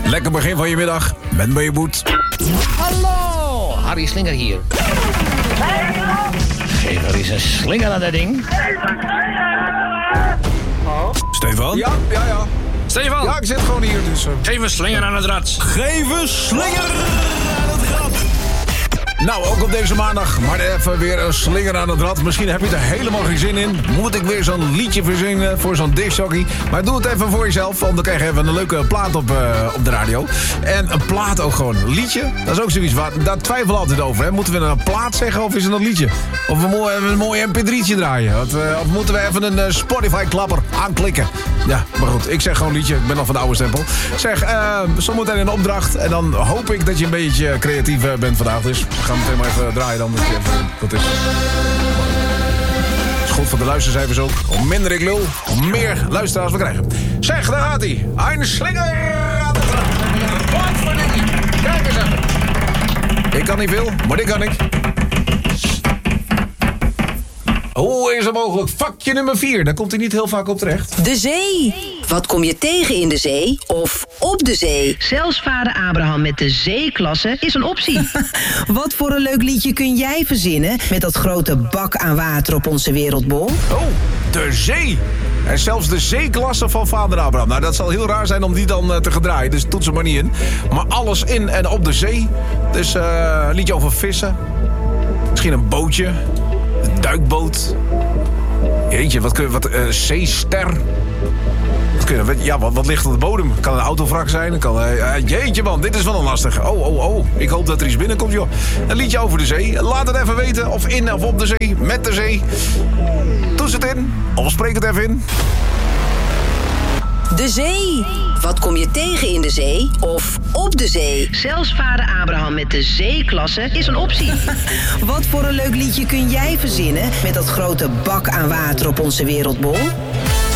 Lekker begin van je middag. Ben bij je boet. Hallo, Harry Slinger hier. Geef er eens een slinger aan dat ding. Stefan? Ja. Stefan, Ja, ik zit gewoon hier, dus... geef een slinger aan het rad. Geef een slinger aan het rad. Nou, ook op deze maandag, maar even weer een slinger aan het rad. Misschien heb je er helemaal geen zin in. Moet ik weer zo'n liedje verzinnen voor zo'n discjockey? Maar doe het even voor jezelf, want dan krijg je even een leuke plaat op de radio. En een plaat ook gewoon. Een liedje, dat is ook zoiets waar... Daar twijfel ik altijd over, hè. Moeten we een plaat zeggen of is het een liedje? Of we even een mooi mp3'tje draaien? Of moeten we even een Spotify-klapper aanklikken? Ja, maar goed, ik zeg gewoon liedje. Ik ben nog van de oude stempel. Zeg, zometeen een opdracht. En dan hoop ik dat je een beetje creatief bent vandaag. Dus we gaan meteen maar even draaien dan. Dat is goed voor de luistercijfers ook. Hoe minder ik lul, hoe meer luisteraars we krijgen. Zeg, daar gaat hij. Een slinger aan de trap. Wat voor ding. Kijk eens even. Ik kan niet veel, maar dit kan ik. Hoe is het mogelijk? Vakje nummer 4, daar komt hij niet heel vaak op terecht. De zee. Wat kom je tegen in de zee of op de zee? Zelfs vader Abraham met de zeeklasse is een optie. Wat voor een leuk liedje kun jij verzinnen met dat grote bak aan water op onze wereldbol? Oh, de zee. En zelfs de zeeklasse van vader Abraham. Nou, dat zal heel raar zijn om die dan te gedraaien. Dus toets er maar niet in. Maar alles in en op de zee. Dus een liedje over vissen. Misschien een bootje. Een duikboot. Jeetje, zeester. Wat ligt op de bodem? Kan een autovrak zijn? Jeetje man, dit is wel een lastig. Oh. Ik hoop dat er iets binnenkomt, joh. Een liedje over de zee. Laat het even weten. Of in of op de zee. Met de zee. Toets het in. Of spreek het even in. De zee. Wat kom je tegen in de zee of op de zee? Zelfs vader Abraham met de zeeklasse is een optie. Wat voor een leuk liedje kun jij verzinnen met dat grote bak aan water op onze wereldbol?